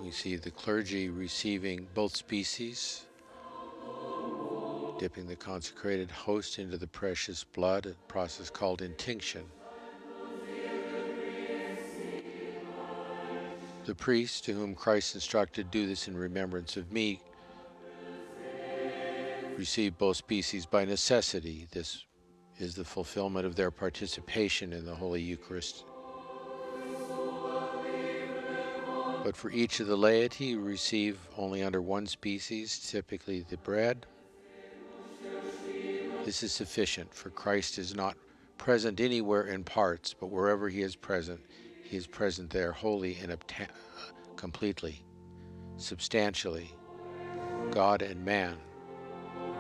We see the clergy receiving both species, dipping the consecrated host into the precious blood, a process called intinction. The priest, to whom Christ instructed, "Do this in remembrance of me," receive both species by necessity. This is the fulfillment of their participation in the Holy Eucharist. But for each of the laity, we receive only under one species, typically the bread. This is sufficient, for Christ is not present anywhere in parts, but wherever he is present there wholly and completely, substantially, God and man.